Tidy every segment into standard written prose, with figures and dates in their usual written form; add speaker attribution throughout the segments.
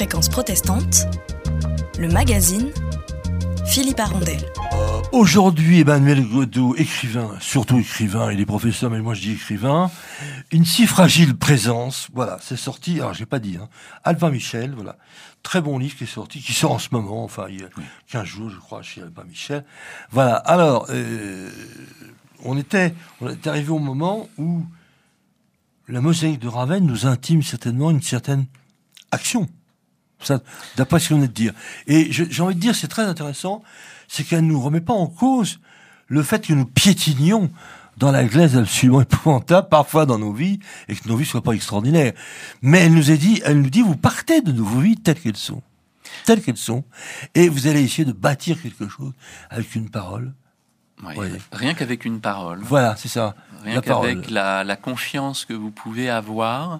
Speaker 1: Fréquence protestante, le magazine Philippe Arondel.
Speaker 2: Aujourd'hui, Emmanuel Godeau, écrivain, surtout écrivain, il est professeur, mais moi je dis écrivain, une si fragile présence, voilà, c'est sorti, alors j'ai pas dit, Albin Michel, voilà, très bon livre qui est sorti, qui sort en ce moment, enfin il y a 15 jours je crois, chez Albin Michel, voilà, alors, on était arrivé au moment où la mosaïque de Ravenne nous intime certainement une certaine action. Ça, d'après ce qu'on vient de dire. Et j'ai envie de dire, c'est très intéressant, c'est qu'elle ne nous remet pas en cause le fait que nous piétinions dans la glaise absolument épouvantable, parfois dans nos vies, et que nos vies soient pas extraordinaires. Mais elle nous dit, vous partez de vos vies telles qu'elles sont, et vous allez essayer de bâtir quelque chose avec une parole.
Speaker 3: Oui, rien qu'avec une parole.
Speaker 2: Voilà, c'est ça.
Speaker 3: Rien qu'avec la confiance que vous pouvez avoir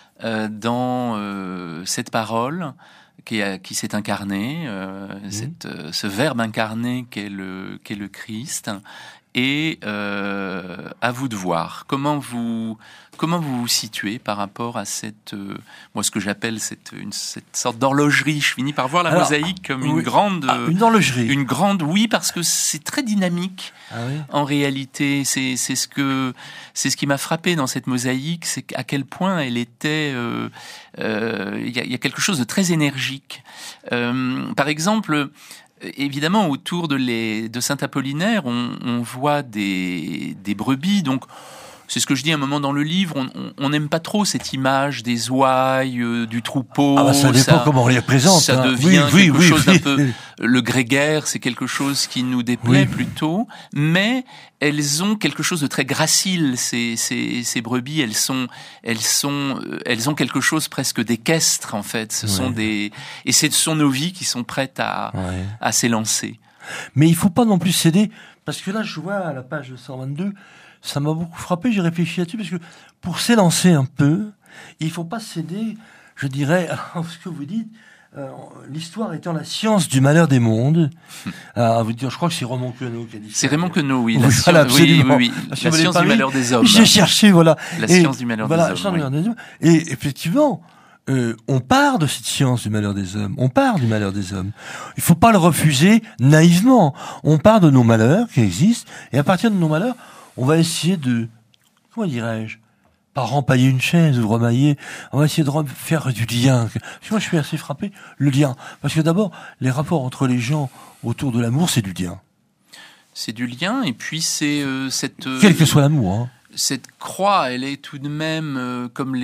Speaker 3: dans cette parole qui s'est incarnée, ce verbe incarné qu'est le Christ, et à vous de voir comment vous vous situez par rapport à cette moi ce que j'appelle cette sorte d'horlogerie. Je finis par voir la mosaïque comme une grande
Speaker 2: une horlogerie.
Speaker 3: Une grande, oui, parce que c'est très dynamique. En réalité, c'est ce qui m'a frappé dans cette mosaïque, c'est à quel point elle était il y a quelque chose de très énergique. Par exemple, évidemment, autour de Saint-Apollinaire, on voit des brebis. Donc, c'est ce que je dis à un moment dans le livre. On n'aime pas trop cette image des ouailles, du troupeau.
Speaker 2: Ah bah ça dépend comment on les présente.
Speaker 3: Ça devient quelque chose d'un peu. Le grégaire, c'est quelque chose qui nous déplaît plutôt. Mais elles ont quelque chose de très gracile. Ces brebis, elles ont quelque chose presque d'équestre en fait. Ce sont nos vies qui sont prêtes à s'élancer.
Speaker 2: Mais il faut pas non plus céder, parce que là je vois à la page 122, ça m'a beaucoup frappé, j'ai réfléchi là-dessus, parce que pour s'élancer un peu, il faut pas céder, je dirais, à ce que vous dites, l'histoire étant la science du malheur des mondes. À vous dire, je crois que c'est Raymond Queneau qui a dit ça.
Speaker 3: C'est Raymond Queneau, oui.
Speaker 2: La
Speaker 3: science du malheur des hommes.
Speaker 2: J'ai cherché, voilà.
Speaker 3: Science du malheur des hommes.
Speaker 2: Et effectivement, on part de cette science du malheur des hommes. On part du malheur des hommes. Il faut pas le refuser naïvement. On part de nos malheurs qui existent, et à partir de nos malheurs, on va essayer de, comment dirais-je, pas rempailler une chaise ou remailler, on va essayer de faire du lien. Parce que moi, je suis assez frappé, le lien. Parce que d'abord, les rapports entre les gens autour de l'amour, c'est du lien.
Speaker 3: C'est du lien, et puis c'est cette...
Speaker 2: Quel que soit l'amour,
Speaker 3: Cette croix, elle est tout de même comme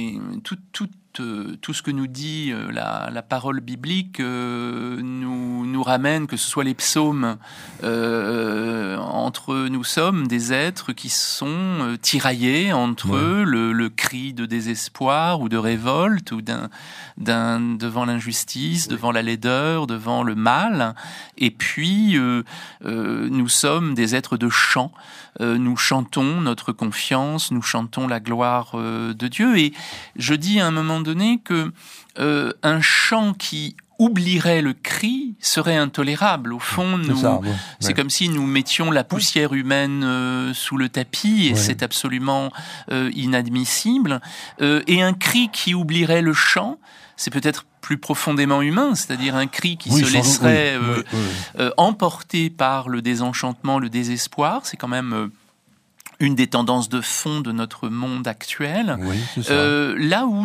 Speaker 3: tout ce que nous dit la parole biblique nous ramène, que ce soit les psaumes, nous sommes des êtres qui sont tiraillés entre eux, le cri de désespoir ou de révolte ou devant l'injustice, devant la laideur, devant le mal, et puis nous sommes des êtres de chant. Nous chantons notre confiance, nous chantons la gloire de Dieu, et je dis à un moment donné que un chant qui oublierait le cri serait intolérable. Au fond, c'est comme si nous mettions la poussière humaine sous le tapis, et c'est absolument inadmissible. Et un cri qui oublierait le chant, c'est peut-être plus profondément humain, c'est-à-dire un cri qui se laisserait emporter par le désenchantement, le désespoir. C'est quand même une des tendances de fond de notre monde actuel.
Speaker 2: Oui, c'est ça.
Speaker 3: Là où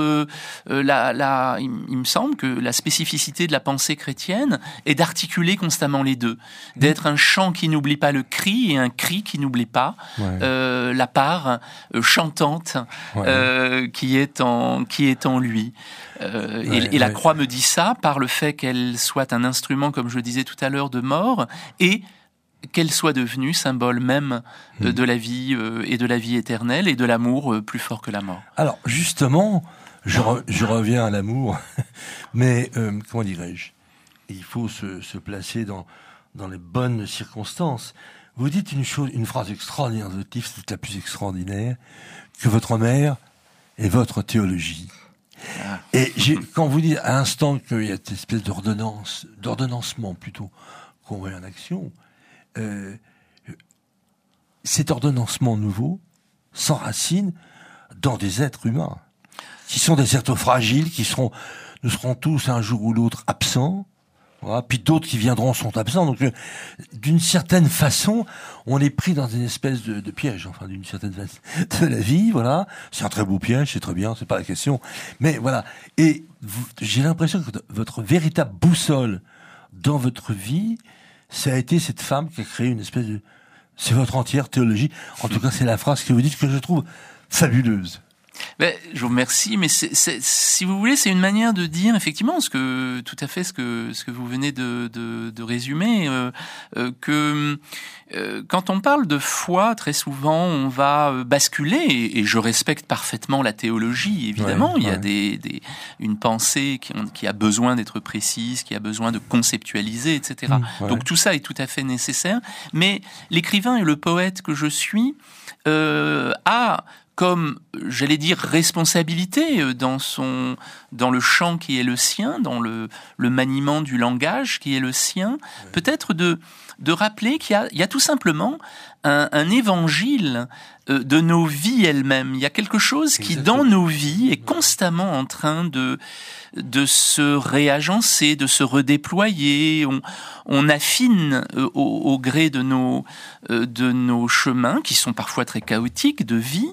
Speaker 3: il me semble que la spécificité de la pensée chrétienne est d'articuler constamment les deux, d'être un chant qui n'oublie pas le cri et un cri qui n'oublie pas la part chantante qui est en lui. Et la croix me dit ça par le fait qu'elle soit un instrument, comme je le disais tout à l'heure, de mort, et qu'elle soit devenue symbole même de la vie et de la vie éternelle et de l'amour plus fort que la mort.
Speaker 2: Alors justement, je reviens à l'amour, mais comment dirais-je, il faut se placer dans les bonnes circonstances. Vous dites une phrase extraordinaire de Tiff, c'est la plus extraordinaire, que votre mère est votre théologie. Et quand vous dites à l'instant qu'il y a cette espèce d'ordonnancement plutôt qu'on met en action, cet ordonnancement nouveau s'enracine dans des êtres humains, qui sont des êtres fragiles, qui seront nous serons tous un jour ou l'autre absents. Voilà. Puis d'autres qui viendront sont absents. Donc, d'une certaine façon, on est pris dans une espèce de piège, enfin, d'une certaine façon, de la vie, voilà. C'est un très beau piège, c'est très bien, c'est pas la question. Mais voilà. Et j'ai l'impression que votre véritable boussole dans votre vie, ça a été cette femme qui a créé une espèce de... C'est votre entière théologie. En tout cas, c'est la phrase que vous dites que je trouve fabuleuse.
Speaker 3: Ben, je vous remercie, mais si vous voulez, c'est une manière de dire effectivement tout à fait ce que vous venez de résumer, que quand on parle de foi, très souvent, on va basculer, et je respecte parfaitement la théologie, évidemment. Il y a une pensée qui a besoin d'être précise, qui a besoin de conceptualiser, etc. Donc tout ça est tout à fait nécessaire. Mais l'écrivain et le poète que je suis a comme, j'allais dire, responsabilité dans le chant qui est le sien, dans le maniement du langage qui est le sien, peut-être de rappeler qu'il y a tout simplement un évangile de nos vies elles-mêmes. Il y a quelque chose qui, dans nos vies, est constamment en train de se réagencer, de se redéployer. On affine au gré de nos chemins, qui sont parfois très chaotiques, de vie.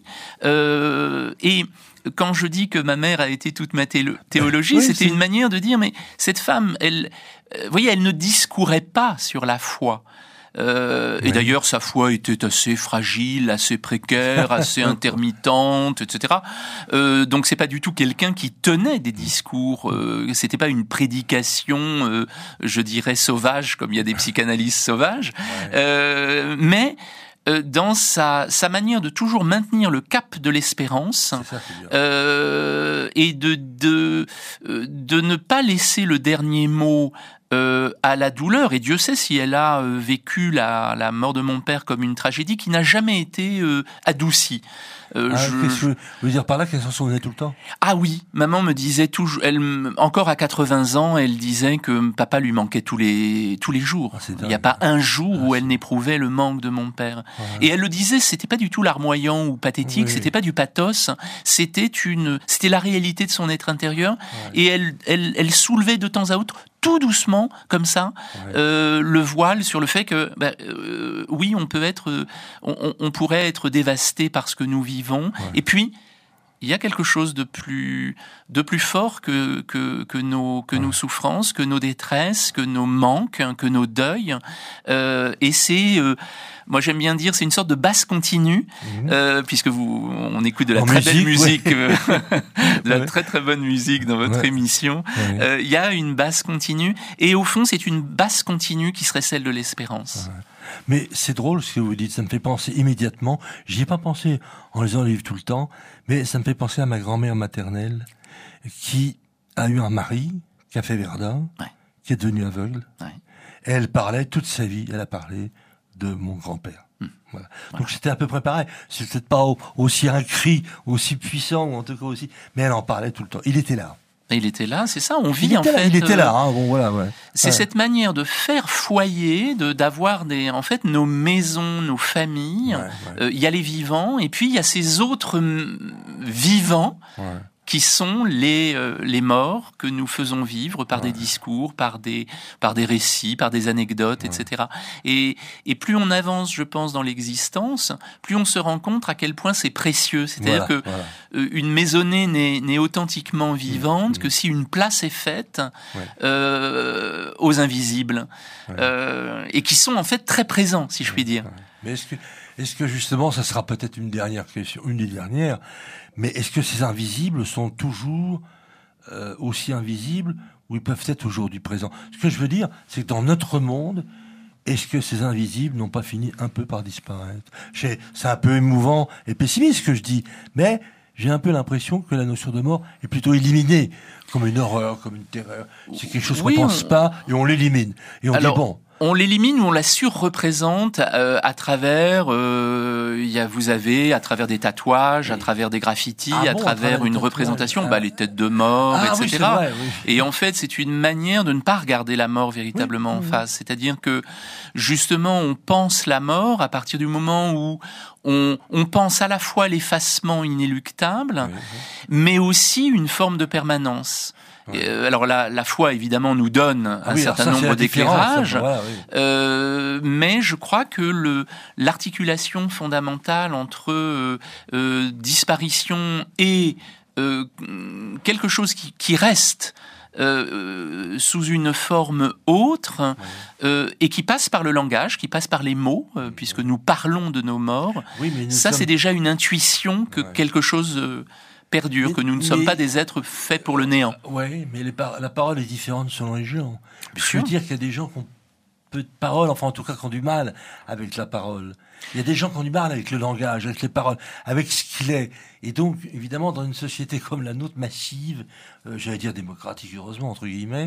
Speaker 3: Et quand je dis que ma mère a été toute ma théologie, c'était une manière de dire, mais cette femme, elle ne discourait pas sur la foi. Et d'ailleurs, sa foi était assez fragile, assez précaire, assez intermittente, etc. Donc, c'est pas du tout quelqu'un qui tenait des discours. C'était pas une prédication, je dirais sauvage, comme il y a des psychanalystes sauvages. Mais dans sa manière de toujours maintenir le cap de l'espérance, et de ne pas laisser le dernier mot à la douleur, et Dieu sait si elle a vécu la mort de mon père comme une tragédie qui n'a jamais été adoucie.
Speaker 2: Qu'est-ce que vous voulez dire par là, qu'elle s'en souvenait tout le temps?
Speaker 3: Ah oui, maman me disait toujours, encore à 80 ans, elle disait que papa lui manquait tous les jours. Il n'y a pas un jour où elle n'éprouvait le manque de mon père. Et elle le disait, c'était pas du tout larmoyant ou pathétique, c'était pas du pathos, c'était la réalité de son être intérieur, et elle soulevait de temps à autre, tout doucement, comme ça, le voile sur le fait que, oui, on pourrait être dévasté par ce que nous vivons. Et puis, il y a quelque chose de plus fort que nos souffrances, que nos détresses, que nos manques, que nos deuils. Et c'est, moi j'aime bien dire, c'est une sorte de basse continue, puisque on écoute de la très belle musique, de la très très bonne musique dans votre émission. Il y a une basse continue, et au fond c'est une basse continue qui serait celle de l'espérance.
Speaker 2: Mais c'est drôle ce que vous dites, ça me fait penser immédiatement, j'y ai pas pensé en lisant le livre tout le temps, mais ça me fait penser à ma grand-mère maternelle qui a eu un mari, qui a fait Verdun, qui est devenu aveugle. Et elle parlait toute sa vie, elle a parlé de mon grand-père. Voilà. Donc c'était à peu près pareil. C'est peut-être pas aussi un cri, aussi puissant, ou en tout cas aussi, mais elle en parlait tout le temps. Il était là.
Speaker 3: Il était là, c'est ça, on vit en fait.
Speaker 2: Il était là, hein, bon voilà,
Speaker 3: C'est cette manière de faire foyer, d'avoir nos maisons, nos familles. Il y a les vivants, et puis il y a ces autres vivants qui sont les morts que nous faisons vivre par des discours, par des récits, par des anecdotes, etc. Et plus on avance, je pense, dans l'existence, plus on se rend compte à quel point c'est précieux. C'est-à-dire que une maisonnée n'est authentiquement vivante que si une place est faite aux invisibles, et qui sont en fait très présents, si je puis dire.
Speaker 2: Mais est-ce que justement, ça sera peut-être une dernière question, une des dernières, mais est-ce que ces invisibles sont toujours aussi invisibles ou ils peuvent être aujourd'hui présents? Ce que je veux dire, c'est que dans notre monde, est-ce que ces invisibles n'ont pas fini un peu par disparaître? C'est un peu émouvant et pessimiste ce que je dis, mais j'ai un peu l'impression que la notion de mort est plutôt éliminée, comme une horreur, comme une terreur. C'est quelque chose qu'on ne pense pas et on l'élimine. Et on dit bon...
Speaker 3: On l'élimine ou on la surreprésente à travers, vous avez à travers des tatouages, à travers des graffitis, à travers une représentation, les têtes de mort, etc. Vrai, Et en fait, c'est une manière de ne pas regarder la mort véritablement en face. C'est-à-dire que justement, on pense la mort à partir du moment où on pense à la fois l'effacement inéluctable, mais aussi une forme de permanence.
Speaker 2: Ouais.
Speaker 3: Alors la foi, évidemment, nous donne un certain nombre d'éclairages, mais je crois que l'articulation fondamentale entre disparition et quelque chose qui reste sous une forme autre, et qui passe par le langage, qui passe par les mots, puisque nous parlons de nos morts.
Speaker 2: Oui, mais
Speaker 3: c'est déjà une intuition que quelque chose perdure, que nous ne sommes pas des êtres faits pour le néant.
Speaker 2: Oui, mais la parole est différente selon les gens.
Speaker 3: Bien
Speaker 2: Je veux dire qu'il y a des gens qui ont peu de parole, enfin en tout cas qui ont du mal avec la parole. Il y a des gens qui ont du mal avec le langage, avec les paroles, avec ce qu'il est. Et donc, évidemment, dans une société comme la nôtre, massive, j'allais dire démocratique, heureusement, entre guillemets,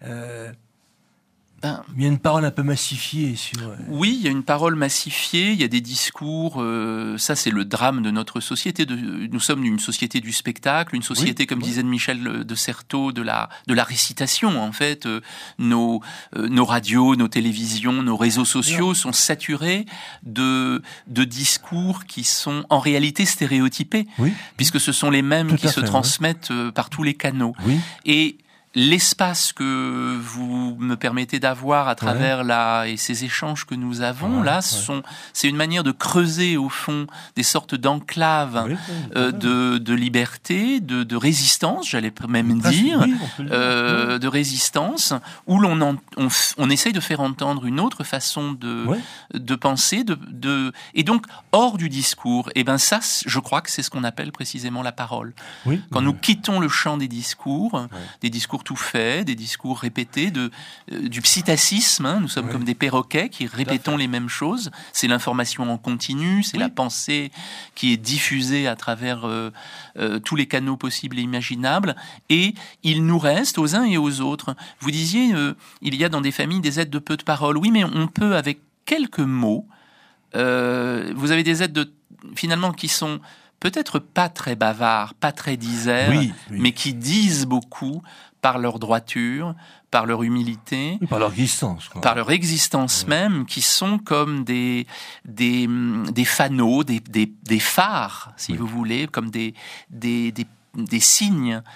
Speaker 2: il y a une parole un peu massifiée sur...
Speaker 3: Oui, il y a une parole massifiée, il y a des discours, ça c'est le drame de notre société. Nous sommes une société du spectacle, une société, comme disait Michel de Certeau, de la récitation. En fait, nos radios, nos télévisions, nos réseaux sociaux sont saturés de discours qui sont en réalité stéréotypés, puisque ce sont les mêmes qui se transmettent par tous les canaux. Et l'espace que vous me permettez d'avoir à travers et ces échanges que nous avons c'est une manière de creuser au fond des sortes d'enclaves de liberté, de résistance, j'allais même dire, de résistance, où on essaye de faire entendre une autre façon de penser, et donc hors du discours. Et ben ça, je crois que c'est ce qu'on appelle précisément la parole. Quand nous quittons le champ des discours tout faits, des discours répétés, du psittacisme, nous sommes comme des perroquets qui répétons les mêmes choses. C'est l'information en continu, c'est la pensée qui est diffusée à travers tous les canaux possibles et imaginables, et il nous reste aux uns et aux autres. Vous disiez, il y a dans des familles des êtres de peu de parole. Oui, mais on peut, avec quelques mots, vous avez des êtres finalement qui sont peut-être pas très bavards, pas très disers, mais qui disent beaucoup par leur droiture, par leur humilité,
Speaker 2: par leur existence,
Speaker 3: par leur existence même, qui sont comme des fanaux, des phares, si vous voulez, comme des signes,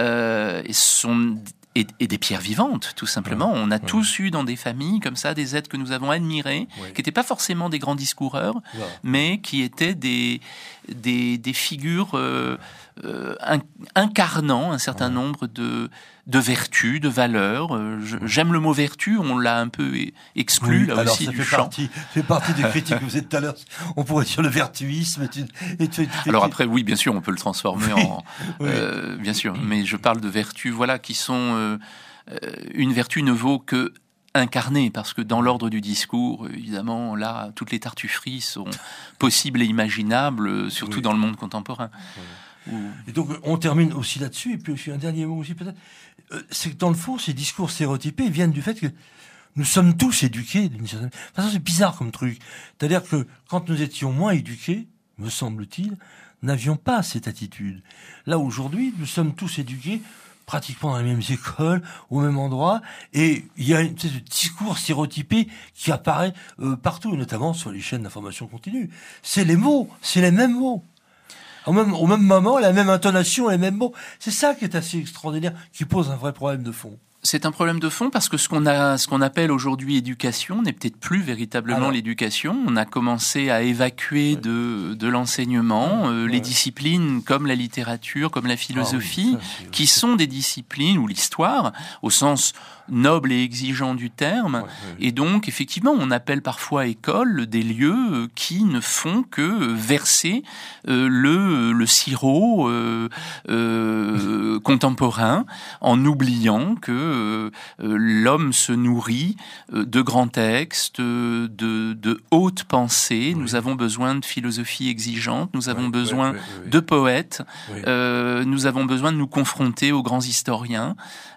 Speaker 3: et des pierres vivantes, tout simplement. On a tous eu dans des familles comme ça des êtres que nous avons admirés, qui n'étaient pas forcément des grands discoureurs, mais qui étaient des figures incarnant un certain nombre de vertus, de valeurs. J'aime le mot vertu, on l'a un peu exclu là aussi du champ.
Speaker 2: Ça fait partie des critiques que vous êtes tout à l'heure. On pourrait dire le vertuisme.
Speaker 3: Alors après, oui, bien sûr, on peut le transformer en... bien sûr, mais je parle de vertus, qui sont... une vertu ne vaut que incarnée, parce que dans l'ordre du discours, évidemment, là, toutes les tartufferies sont possibles et imaginables, surtout dans le monde contemporain.
Speaker 2: Et donc, on termine aussi là-dessus, et puis aussi un dernier mot aussi peut-être, c'est que dans le fond, ces discours stéréotypés viennent du fait que nous sommes tous éduqués d'une certaine façon. C'est bizarre comme truc. C'est-à-dire que quand nous étions moins éduqués, me semble-t-il, n'avions pas cette attitude. Là, aujourd'hui, nous sommes tous éduqués pratiquement dans les mêmes écoles, au même endroit, et il y a une espèce de discours stéréotypé qui apparaît partout, notamment sur les chaînes d'information continue. C'est les mots, c'est les mêmes mots. Au même moment, la même intonation, les mêmes mots. C'est ça qui est assez extraordinaire, qui pose un vrai problème de fond.
Speaker 3: C'est un problème de fond parce que ce qu'on appelle aujourd'hui éducation n'est peut-être plus véritablement l'éducation. On a commencé à évacuer de l'enseignement les disciplines comme la littérature, comme la philosophie, qui sont des disciplines, ou l'histoire, au sens noble et exigeant du terme. Et donc, effectivement, on appelle parfois école des lieux qui ne font que verser le sirop contemporain, en oubliant que l'homme se nourrit de grands textes, de hautes pensées. Nous avons besoin de philosophie exigeante, nous avons besoin de poètes, nous avons besoin de nous confronter aux grands historiens.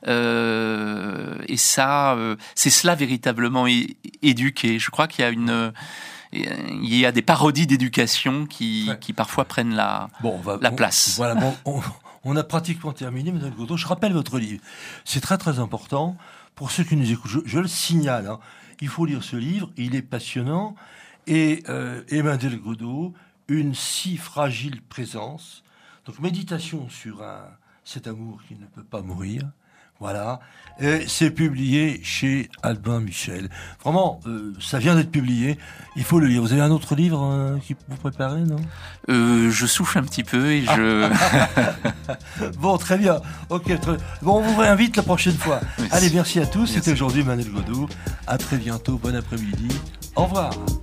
Speaker 3: Et ça, c'est cela véritablement éduquer. Je crois qu'il y a des parodies d'éducation qui parfois prennent la place.
Speaker 2: On a pratiquement terminé, Madame Godot. Je rappelle votre livre. C'est très très important pour ceux qui nous écoutent. Je le signale. Il faut lire ce livre. Il est passionnant. Et Emmanuel Godot, une si fragile présence. Donc méditation sur cet amour qui ne peut pas mourir. Voilà. Et c'est publié chez Albin Michel. Vraiment, ça vient d'être publié. Il faut le lire. Vous avez un autre livre qui vous préparez, non?
Speaker 3: Je souffle un petit peu et je...
Speaker 2: Bon, très bien. Ok, bon, on vous réinvite la prochaine fois.
Speaker 3: Merci.
Speaker 2: Allez, merci à tous.
Speaker 3: Merci.
Speaker 2: C'était aujourd'hui Manel Godot. À très bientôt. Bon après-midi. Au revoir.